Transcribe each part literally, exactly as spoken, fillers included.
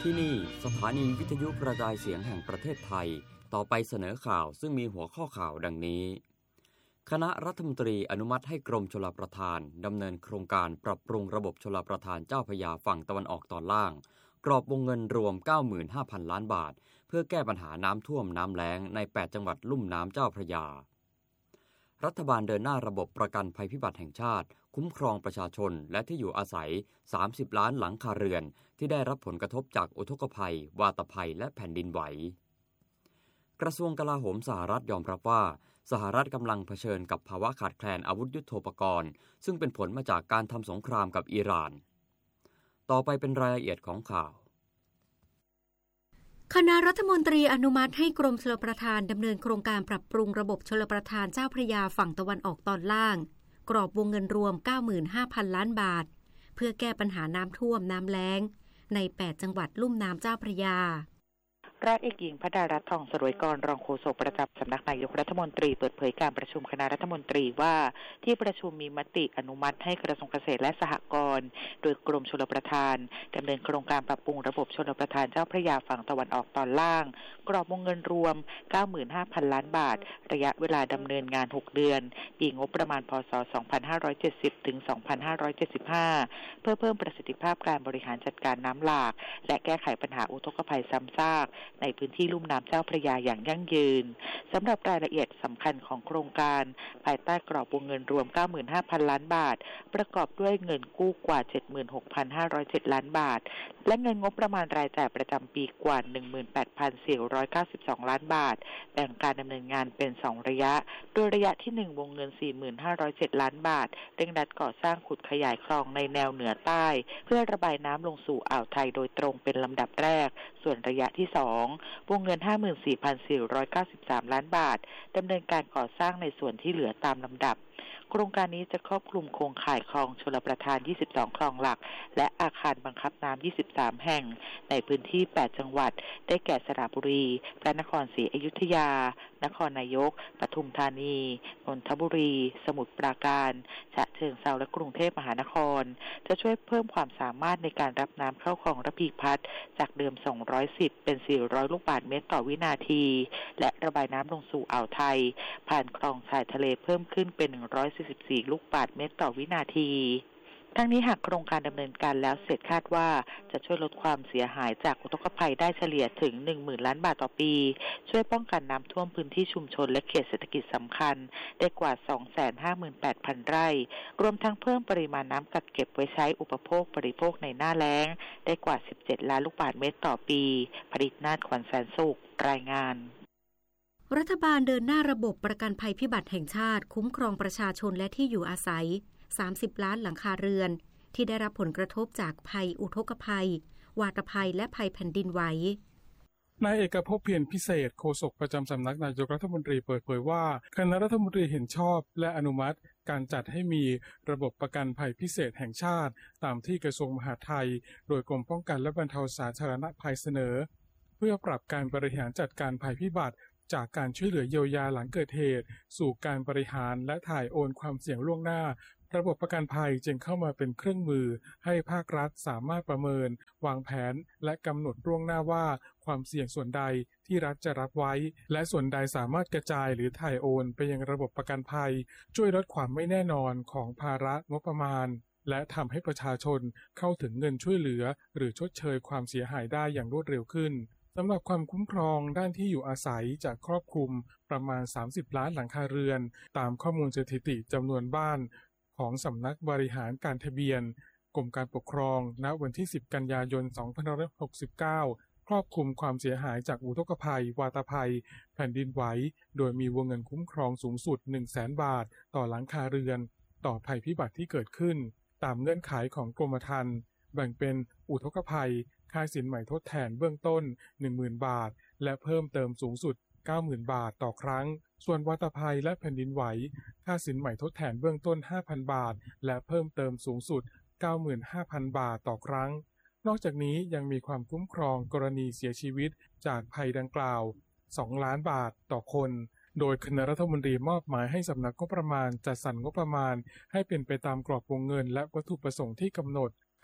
ที่นี่สถานีวิทยุกระจายเสียงแห่งประเทศไทยต่อไปเสนอข่าวซึ่งมีหัวข้อข่าวดังนี้คณะรัฐมนตรีอนุมัติให้กรมชลประทานดำเนินโครงการปรับปรุงระบบชลประทานเจ้าพระยาฝั่งตะวันออกตอนล่างกรอบวงเงินรวม เก้าหมื่นห้าพัน ล้านบาทเพื่อแก้ปัญหาน้ำท่วมน้ำแล้งในแปดจังหวัดลุ่มน้ำเจ้าพระยารัฐบาลเดินหน้าระบบประกันภัยพิบัติแห่งชาติคุ้มครองประชาชนและที่อยู่อาศัยสามสิบล้านหลังคาเรือนที่ได้รับผลกระทบจากอุทกภัยวาตภัยและแผ่นดินไหวกระทรวงกลาโหมสหรัฐยอมรับว่าสหรัฐกำลังเผชิญกับภาวะขาดแคลนอาวุธยุทโธปกรณ์ซึ่งเป็นผลมาจากการทำสงครามกับอิหร่านต่อไปเป็นรายละเอียดของข่าวคณะรัฐมนตรีอนุมัติให้กรมชลประทานดำเนินโครงการปรับปรุงระบบชลประทานเจ้าพระยาฝั่งตะวันออกตอนล่างกรอบวงเงินรวม เก้าหมื่นห้าพัน ล้านบาทเพื่อแก้ปัญหาน้ำท่วมน้ำแล้งในแปดจังหวัดลุ่มน้ำเจ้าพระยาราชเอกหญิงพดารัตน์ ทองสรวยกรรองโฆษกประจำสำนักนายกรัฐมนตรีเปิดเผยการประชุมคณะรัฐมนตรีว่าที่ประชุมมีมติอนุมัติให้กระทรวงเกษตรและสหกรณ์โดยกรมชลประทานดำเนินโครงการปรับปรุงระบบชลประทานเจ้าพระยาฝั่งตะวันออกตอนล่างกรอบวงเงินรวม เก้าหมื่นห้าพัน ล้านบาทระยะเวลาดำเนินงานหกเดือนปีงบประมาณพ.ศ. สองพันห้าร้อยเจ็ดสิบ ถึง สองพันห้าร้อยเจ็ดสิบห้าเพื่อเพิ่มประสิทธิภาพการบริหารจัดการน้ำหลากและแก้ไขปัญหาอุทกภัยซ้ำซากในพื้นที่ลุ่มน้ำเจ้าพระยาอย่างยั่งยืนสำหรับรายละเอียดสำคัญของโครงการภายใต้กรอบวงเงินรวม เก้าหมื่นห้าพัน ล้านบาทประกอบด้วยเงินกู้กว่า เจ็ดหมื่นหกพันห้าร้อยเจ็ด ล้านบาทและเงินงบประมาณรายจ่ายประจำปีกว่า หนึ่งหมื่นแปดพันสี่ร้อยเก้าสิบสอง ล้านบาทแบ่งการดำเนินงานเป็นสองระยะโดยระยะที่หนึ่งวงเงิน สี่หมื่นห้าร้อยเจ็ด ล้านบาทเร่งรัดก่อสร้างขุดขยายคลองในแนวเหนือใต้เพื่อระบายน้ำลงสู่อ่าวไทยโดยตรงเป็นลำดับแรกส่วนระยะที่สองวงเงิน ห้าหมื่นสี่พันสี่ร้อยเก้าสิบสาม ล้านบาทดำเนินการก่อสร้างในส่วนที่เหลือตามลำดับโครงการนี้จะครอบคลุมโครงข่ายคลองชลประทาน ยี่สิบสอง คลองหลักและอาคารบังคับน้ำ ยี่สิบสาม แห่งในพื้นที่ แปด จังหวัดได้แก่สระบุรีพระนครศรีอยุธยานครนายกปทุมธานีนนทบุรีสมุทรปราการฉะเชิงเทราและกรุงเทพมหานครจะช่วยเพิ่มความสามารถในการรับน้ำเข้าคลองระพีพัฒน์จากเดิมสองร้อยสิบเป็นสี่ร้อยลูกบาศก์เมตรต่อวินาทีและระบายน้ำลงสู่อ่าวไทยผ่านคลองชายทะเลเพิ่มขึ้นเป็นหนึ่งร้อยสี่สิบสี่ลูกบาศก์เมตรต่อวินาทีทั้งนี้หากโครงการดำเนินการแล้วเสร็จคาดว่าจะช่วยลดความเสียหายจากอุทกภัยได้เฉลี่ยถึง หนึ่งหมื่น ล้านบาทต่อปีช่วยป้องกันน้ำท่วมพื้นที่ชุมชนและเขตเศรษฐกิจสำคัญได้กว่า สองแสนห้าหมื่นแปดพัน ไร่รวมทั้งเพิ่มปริมาณน้ำกักเก็บไว้ใช้อุปโภคบริโภคในหน้าแล้งได้กว่า สิบเจ็ด ล้านลูกบาศก์เมตรต่อปีผลิตนาถขวัญแสนสุขรายงานรัฐบาลเดินหน้าระบบประกันภัยพิบัติแห่งชาติคุ้มครองประชาชนและที่อยู่อาศัยสามสิบล้านหลังคาเรือนที่ได้รับผลกระทบจากภัยอุทกภัยวาตภัยและภัยแผ่นดินไหวนายเอกภพเพียรพิเศษโฆษกประจำสำนักนายกรัฐมนตรีเปิดเผยว่าคณะรัฐมนตรีเห็นชอบและอนุมัติการจัดให้มีระบบประกันภัยพิเศษแห่งชาติตามที่กระทรวงมหาดไทยโดยกรมป้องกันและบรรเทาสาธารณภัยเสนอเพื่อปรับการบริหารจัดการภัยพิบัติจากการช่วยเหลือเยียวยาหลังเกิดเหตุสู่การบริหารและถ่ายโอนความเสี่ยงล่วงหน้าระบบประกันภัยจึงเข้ามาเป็นเครื่องมือให้ภาครัฐสามารถประเมินวางแผนและกำหนดล่วงหน้าว่าความเสี่ยงส่วนใดที่รัฐจะรับไว้และส่วนใดสามารถกระจายหรือถ่ายโอนไปยังระบบประกันภัยช่วยลดความไม่แน่นอนของภาระงบประมาณและทำให้ประชาชนเข้าถึงเงินช่วยเหลือหรือชดเชยความเสียหายได้อย่างรวดเร็วขึ้นสำหรับความคุ้มครองด้านที่อยู่อาศัยจะครอบคลุมประมาณสามสิบล้านหลังคาเรือนตามข้อมูลสถิติจำนวนบ้านของสำนักบริหารการทะเบียนกรมการปกครองณวันที่สิบกันยายนสองพันห้าร้อยหกสิบเก้าครอบคลุมความเสียหายจากอุทกภัยวาตภัยแผ่นดินไหวโดยมีวงเงินคุ้มครองสูงสุด หนึ่งแสน บาทต่อหลังคาเรือนต่อภัยพิบัติที่เกิดขึ้นตามเงื่อนไขของกรมธรรม์แบ่งเป็นอุทกภัยค่าสินใหม่ทดแทนเบื้องต้น หนึ่งหมื่น บาทและเพิ่มเติมสูงสุด เก้าหมื่น บาทต่อครั้งส่วนวาตภัยและแผ่นดินไหวค่าสินใหม่ทดแทนเบื้องต้น ห้าพัน บาทและเพิ่มเติมสูงสุด เก้าหมื่นห้าพัน บาทต่อครั้งนอกจากนี้ยังมีความคุ้มครองกรณีเสียชีวิตจากภัยดังกล่าวสองล้านบาทต่อคนโดยคณะรัฐมนตรีมอบหมายให้สำนักงบประมาณจัดสรรงบประมาณให้เป็นไปตามกรอบวงเงินและวัตถุประสงค์ที่กำหนดข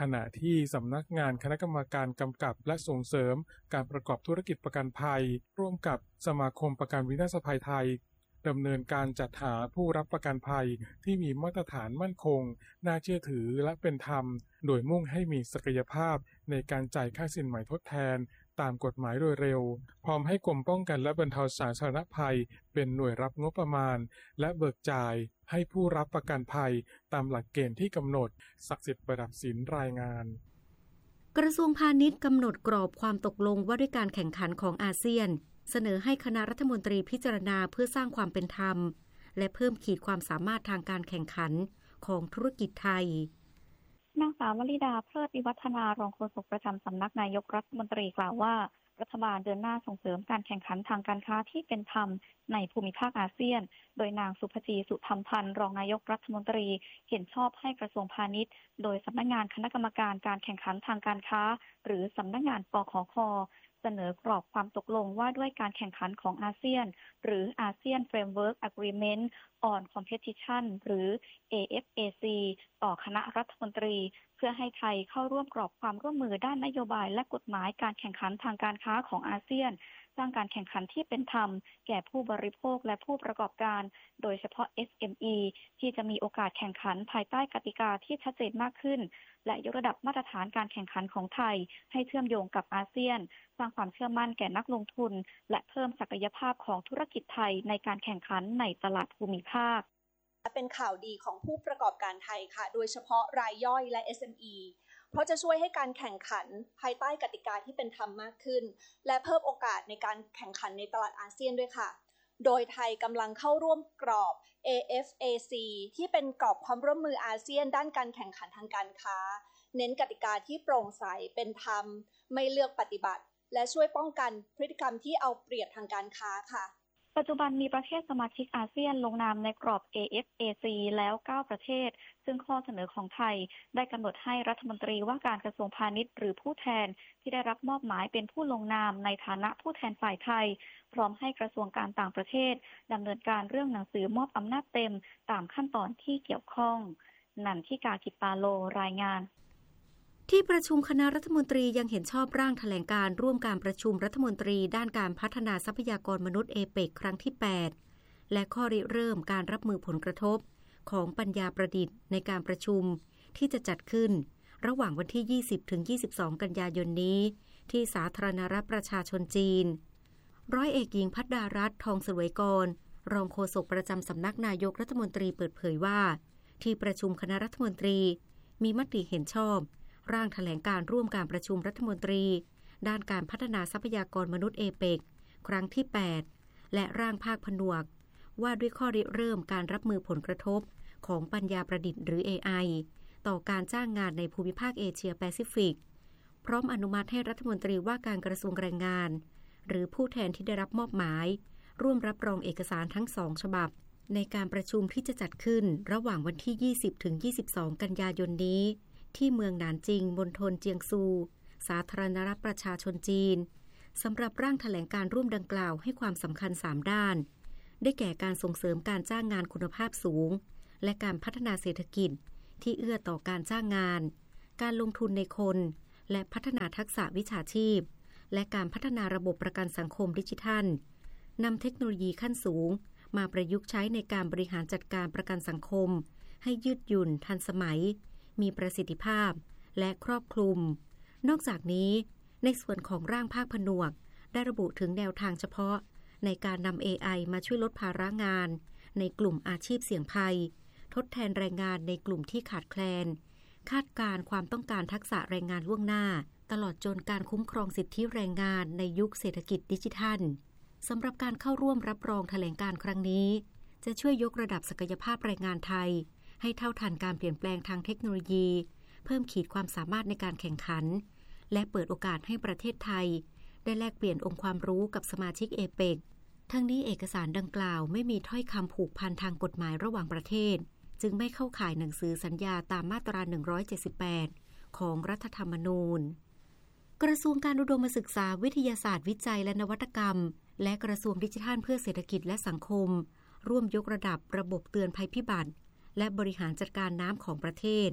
ขณะที่สำนักงานคณะกรรมการกำกับและส่งเสริมการประกอบธุรกิจประกันภัยร่วมกับสมาคมประกันวินาศภัยไทยดำเนินการจัดหาผู้รับประกันภัยที่มีมาตรฐานมั่นคงน่าเชื่อถือและเป็นธรรมโดยมุ่งให้มีศักยภาพในการจ่ายค่าสินใหม่ทดแทนตามกฎหมายโดยเร็วพร้อมให้กรมป้องกันและบรรเทาสาธารณภัยเป็นหน่วยรับงบประมาณและเบิกจ่ายให้ผู้รับประกันภัยตามหลักเกณฑ์ที่กำหนดศักดิ์สิทธิ์ประดับศิลป์รายงานกระทรวงพาณิชย์กำหนดกรอบความตกลงว่าด้วยการแข่งขันของอาเซียนเสนอให้คณะรัฐมนตรีพิจารณาเพื่อสร้างความเป็นธรรมและเพิ่มขีดความสามารถทางการแข่งขันของธุรกิจไทยนางสาววลิดาเพลิดวิวัฒนารองโฆษกประจำสำนักนายกรัฐมนตรีกล่าวว่ารัฐบาลเดินหน้าส่งเสริมการแข่งขันทางการค้าที่เป็นธรรมในภูมิภาคอาเซียนโดยนางสุภจีสุธรรมพันธ์รองนายกรัฐมนตรีเห็นชอบให้กระทรวงพาณิชย์โดยสำนักงานคณะกรรมการการแข่งขันทางการค้าหรือสำนักงานปคค.เสนอกรอบความตกลงว่าด้วยการแข่งขันของอาเซียนหรือ อาเซียน Framework Agreement on Competition หรือ เอ เอฟ เอ ซี ต่อคณะรัฐมนตรีเพื่อให้ไทยเข้าร่วมกรอบความร่วมมือด้านนโยบายและกฎหมายการแข่งขันทางการค้าของอาเซียนสร้างการแข่งขันที่เป็นธรรมแก่ผู้บริโภคและผู้ประกอบการโดยเฉพาะ เอส เอ็ม อี ที่จะมีโอกาสแข่งขันภายใต้กติกาที่ชัดเจนมากขึ้นและยกระดับมาตรฐานการแข่งขันของไทยให้เชื่อมโยงกับอาเซียนสร้างความเชื่อมั่นแก่นักลงทุนและเพิ่มศักยภาพของธุรกิจไทยในการแข่งขันในตลาดภูมิภาคเป็นข่าวดีของผู้ประกอบการไทยค่ะโดยเฉพาะรายย่อยและ เอส เอ็ม อี เพราะจะช่วยให้การแข่งขันภายใต้กติกาที่เป็นธรรมมากขึ้นและเพิ่มโอกาสในการแข่งขันในตลาดอาเซียนด้วยค่ะโดยไทยกำลังเข้าร่วมกรอบ เอ เอฟ เอ ซี ที่เป็นกรอบความร่วมมืออาเซียนด้านการแข่งขันทางการค้าเน้นกติกาที่โปร่งใสเป็นธรรมไม่เลือกปฏิบัติและช่วยป้องกันพฤติกรรมที่เอาเปรียบทางการค้าค่ะปัจจุบันมีประเทศสมาชิกอาเซียนลงนามในกรอบ เอ เอฟ เอ ซี แล้วเก้าประเทศซึ่งข้อเสนอของไทยได้กำหนดให้รัฐมนตรีว่าการกระทรวงพาณิชย์หรือผู้แทนที่ได้รับมอบหมายเป็นผู้ลงนามในฐานะผู้แทนฝ่ายไทยพร้อมให้กระทรวงการต่างประเทศดำเนินการเรื่องหนังสือมอบอำนาจเต็มตามขั้นตอนที่เกี่ยวข้องนันทิกา กิปปาโลรายงานที่ประชุมคณะรัฐมนตรียังเห็นชอบร่างแถลงการร่วมการประชุมรัฐมนตรีด้านการพัฒนาทรัพยากรมนุษย์เอเปกครั้งที่แปดและข้อริเริ่มการรับมือผลกระทบของปัญญาประดิษฐ์ในการประชุมที่จะจัดขึ้นระหว่างวันที่ ยี่สิบถึงยี่สิบสอง กันยายนนี้ที่สาธารณรัฐประชาชนจีนร้อยเอกหญิงภัทรารัตน์ทองเสวยกรรองโฆษกประจำสำนักนายกรัฐมนตรีเปิดเผยว่าที่ประชุมคณะรัฐมนตรีมีมติเห็นชอบร่างแถลงการร่วมการประชุมรัฐมนตรีด้านการพัฒนาทรัพยากรมนุษย์เอเปกครั้งที่แปดและร่างภาคผนวกว่าด้วยข้อริเริ่มการรับมือผลกระทบของปัญญาประดิษฐ์หรือ เอ ไอ ต่อการจ้างงานในภูมิภาคเอเชียแปซิฟิกพร้อมอนุมัติให้รัฐมนตรีว่าการกระทรวงแรงงานหรือผู้แทนที่ได้รับมอบหมายร่วมรับรองเอกสารทั้งสองฉบับในการประชุมที่จะจัดขึ้นระหว่างวันที่ ยี่สิบถึงยี่สิบสอง กันยายนนี้ที่เมืองหนานจิงมณฑลเจียงซูสาธารณรัฐประชาชนจีนสำหรับร่างแถลงการร่วมดังกล่าวให้ความสำคัญสามด้านได้แก่การส่งเสริมการจ้างงานคุณภาพสูงและการพัฒนาเศรษฐกิจที่เอื้อต่อการจ้างงานการลงทุนในคนและพัฒนาทักษะวิชาชีพและการพัฒนาระบบประกันสังคมดิจิทัลนำเทคโนโลยีขั้นสูงมาประยุกต์ใช้ในการบริหารจัดการประกันสังคมให้ยืดหยุ่นทันสมัยมีประสิทธิภาพและครอบคลุมนอกจากนี้ในส่วนของร่างภาคผนวกได้ระบุถึงแนวทางเฉพาะในการนำ เอ ไอ มาช่วยลดภาระงานในกลุ่มอาชีพเสี่ยงภัยทดแทนแรงงานในกลุ่มที่ขาดแคลนคาดการณ์ความต้องการทักษะแรงงานล่วงหน้าตลอดจนการคุ้มครองสิทธิแรงงานในยุคเศรษฐกิจดิจิทัลสำหรับการเข้าร่วมรับรองแถลงการครั้งนี้จะช่วยยกระดับศักยภาพแรงงานไทยให้เท่าทันการเปลี่ยนแปลงทางเทคโนโลยีเพิ่มขีดความสามารถในการแข่งขันและเปิดโอกาสให้ประเทศไทยได้แลกเปลี่ยนองค์ความรู้กับสมาชิกเอเปกทั้งนี้เอกสารดังกล่าวไม่มีถ้อยคำผูกพันทางกฎหมายระหว่างประเทศจึงไม่เข้าข่ายหนังสือสัญญาตามมาตราหนึ่งร้อยเจ็ดสิบแปดของรัฐธรรมนูญกระทรวงการอุดมศึกษาวิทยาศาสตร์วิจัยและนวัตกรรมและกระทรวงดิจิทัลเพื่อเศรษฐกิจและสังคมร่วมยกระดับระบบเตือนภัยพิบัติและบริหารจัดการน้ำของประเทศ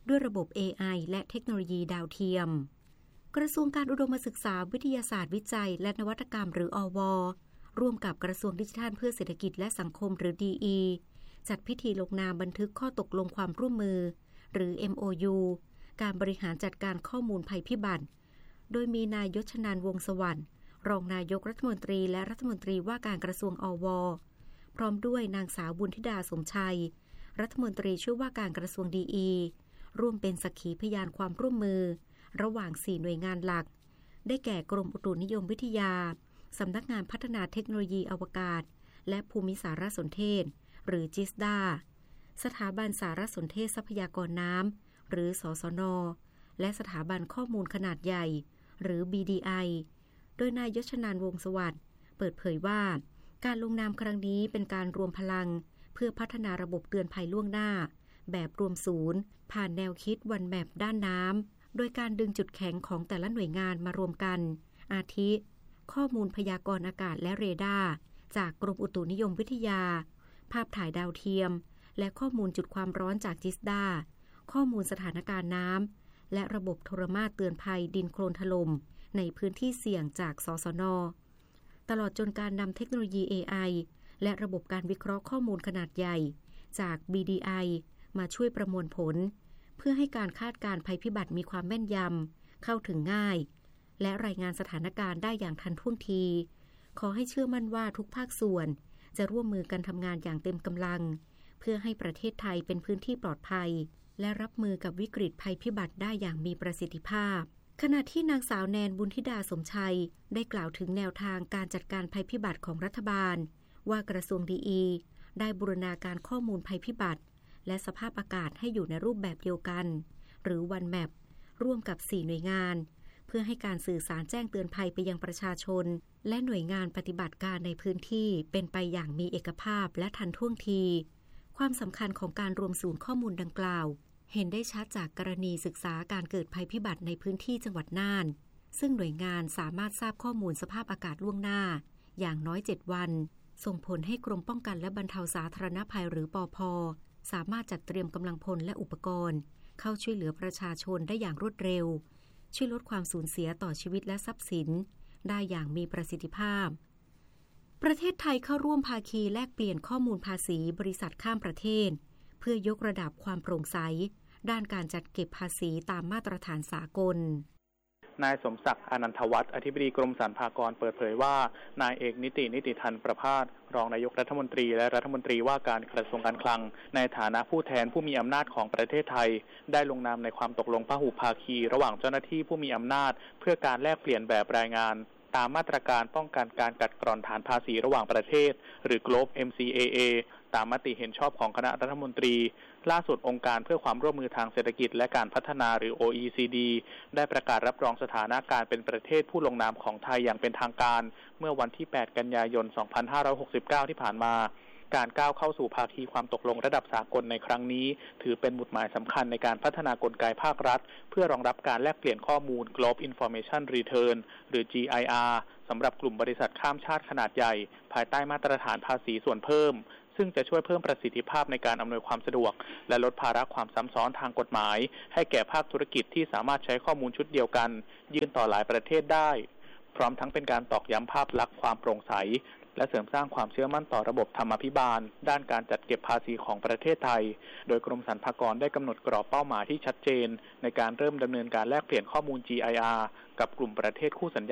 ด้วยระบบ เอ ไอ และเทคโนโลยีดาวเทียมกระทรวงการอุดมศึกษาวิทยาศาสตร์วิจัยและนวัตกรรมหรืออว.ร่วมกับกระทรวงดิจิทัลเพื่อเศรษฐกิจและสังคมหรือ ดี อี จัดพิธีลงนามบันทึกข้อตกลงความร่วมมือหรือ เอ็ม โอ ยู การบริหารจัดการข้อมูลภัยพิบัติโดยมีนายยศนันท์วงศ์สวรรค์รองนายกรัฐมนตรีและรัฐมนตรีว่าการกระทรวงอว.พร้อมด้วยนางสาวบุญธิดาสมชัยรัฐมนตรีช่วยว่าการกระทรวง ดี อี ร่วมเป็นสักขีพยานความร่วมมือระหว่างสี่หน่วยงานหลักได้แก่กรมอุตุนิยมวิทยาสำนักงานพัฒนาเทคโนโลยีอวกาศและภูมิสารสนเทศหรือจิสดาสถาบันสารสนเทศทรัพยากรน้ำหรือสสน.และสถาบันข้อมูลขนาดใหญ่หรือ บี ดี ไอ โดยนายยศนันท์วงศ์สวัสดิ์เปิดเผยว่าการลงนามครั้งนี้เป็นการรวมพลังเพื่อพัฒนาระบบเตือนภัยล่วงหน้าแบบรวมศูนย์ผ่านแนวคิดวันแมปด้านน้ำโดยการดึงจุดแข็งของแต่ละหน่วยงานมารวมกันอาทิข้อมูลพยากรณ์อากาศและเรดาร์จากกรมอุตุนิยมวิทยาภาพถ่ายดาวเทียมและข้อมูลจุดความร้อนจากจิสดาข้อมูลสถานการณ์น้ำและระบบโทรมาตรเตือนภัยดินโคลนถล่มในพื้นที่เสี่ยงจากสสน.ตลอดจนการนำเทคโนโลยี เอ ไอ และระบบการวิเคราะห์ข้อมูลขนาดใหญ่จาก บี ดี ไอ มาช่วยประมวลผลเพื่อให้การคาดการณ์ภัยพิบัติมีความแม่นยำเข้าถึงง่ายและรายงานสถานการณ์ได้อย่างทันท่วงทีขอให้เชื่อมั่นว่าทุกภาคส่วนจะร่วมมือกันทำงานอย่างเต็มกำลังเพื่อให้ประเทศไทยเป็นพื้นที่ปลอดภัยและรับมือกับวิกฤตภัยพิบัติได้อย่างมีประสิทธิภาพขณะที่นางสาวแนนบุญธิดาสมชัยได้กล่าวถึงแนวทางการจัดการภัยพิบัติของรัฐบาลว่ากระทรวง ดี อี ได้บูรณาการข้อมูลภัยพิบัติและสภาพอากาศให้อยู่ในรูปแบบเดียวกันหรือ วันแมปร่วมกับสี่หน่วยงานเพื่อให้การสื่อสารแจ้งเตือนภัยไปยังประชาชนและหน่วยงานปฏิบัติการในพื้นที่เป็นไปอย่างมีเอกภาพและทันท่วงทีความสำคัญของการรวมศูนย์ข้อมูลดังกล่าวเห็นได้ชัดจากกรณีศึกษาการเกิดภัยพิบัติในพื้นที่จังหวัดน่านซึ่งหน่วยงานสามารถทราบข้อมูลสภาพอากาศล่วงหน้าอย่างน้อยเจ็ดวันส่งผลให้กรมป้องกันและบรรเทาสาธารณภัยหรือปภ.สามารถจัดเตรียมกำลังพลและอุปกรณ์เข้าช่วยเหลือประชาชนได้อย่างรวดเร็วช่วยลดความสูญเสียต่อชีวิตและทรัพย์สินได้อย่างมีประสิทธิภาพประเทศไทยเข้าร่วมภาคีแลกเปลี่ยนข้อมูลภาษีบริษัทข้ามประเทศเพื่อยกระดับความโปร่งใสด้านการจัดเก็บภาษีตามมาตรฐานสากลนายสมศักดิ์อนันทวัฒน์อธิบดีกรมสรรพากรเปิดเผยว่านายเอกนิตินิติธันประภาสรองนายกรัฐมนตรีและรัฐมนตรีว่าการกระทรวงการคลังในฐานะผู้แทนผู้มีอำนาจของประเทศไทยได้ลงนามในความตกลงพหุภาคีระหว่างเจ้าหน้าที่ผู้มีอำนาจเพื่อการแลกเปลี่ยนแบบรายงานตามมาตรการป้องกันการกัดกร่อนฐานภาษีระหว่างประเทศหรือ Globe เอ็ม ซี เอ เอ ตามมติเห็นชอบของคณะรัฐมนตรีล่าสุดองค์การเพื่อความร่วมมือทางเศรษฐกิจและการพัฒนาหรือ โอ อี ซี ดี ได้ประกาศรับรองสถานะการเป็นประเทศผู้ลงนามของไทยอย่างเป็นทางการเมื่อวันที่แปดกันยายนสองพันห้าร้อยหกสิบเก้าที่ผ่านมาการก้าวเข้าสู่ภาคีความตกลงระดับสากลในครั้งนี้ถือเป็นหมุดหมายสำคัญในการพัฒนากลไกภาครัฐเพื่อรองรับการแลกเปลี่ยนข้อมูล Globe Information Return หรือ จี ไอ อาร์ สำหรับกลุ่มบริษัทข้ามชาติขนาดใหญ่ภายใต้มาตรฐานภาษีส่วนเพิ่มซึ่งจะช่วยเพิ่มประสิทธิภาพในการอำนวยความสะดวกและลดภาระความซ้ำซ้อนทางกฎหมายให้แก่ภาคธุรกิจที่สามารถใช้ข้อมูลชุดเดียวกันยื่นต่อหลายประเทศได้พร้อมทั้งเป็นการตอกย้ำภาพลักษณ์ความโปร่งใสและเสริมสร้างความเชื่อมั่นต่อระบบธรรมาภิบาลด้านการจัดเก็บภาษีของประเทศไทยโดยกรมสรรพากรได้กำหนดกรอบเป้าหมายที่ชัดเจนในการเริ่มดำเนินการแลกเปลี่ยนข้อมูล จี ไอ อาร์ กับกลุ่มประเทศคู่สัญญา